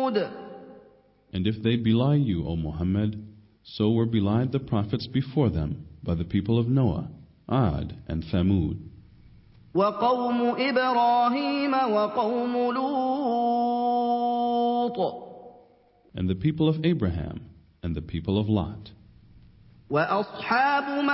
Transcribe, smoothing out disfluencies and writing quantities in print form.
And if they belie you, O Muhammad, so were belied the prophets before them by the people of Noah, Ad, and Thamud, وقوم إبراهيم وقوم لوط and the people of Abraham, and the people of Lot, وأصحاب